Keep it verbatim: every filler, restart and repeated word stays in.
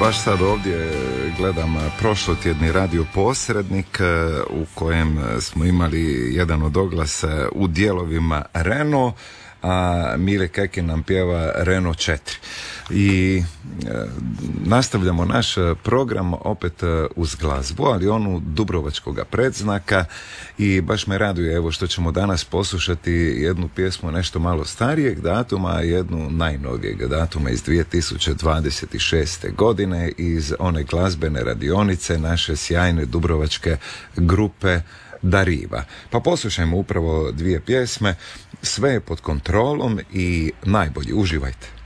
baš sad ovdje gledam prošlotjedni radio posrednik u kojem smo imali jedan od oglasa u dijelovima Renault, a Mile Kekin nam pjeva Renault četiri. I e, nastavljamo naš program opet uz glazbu, ali onu dubrovačkoga predznaka, i baš me raduje evo što ćemo danas poslušati jednu pjesmu nešto malo starijeg datuma, a jednu najnovijeg datuma iz dvije tisuće dvadeset šeste. godine iz one glazbene radionice naše sjajne dubrovačke grupe Dariva. Pa poslušajmo upravo dvije pjesme. Sve je pod kontrolom i najbolje, uživajte.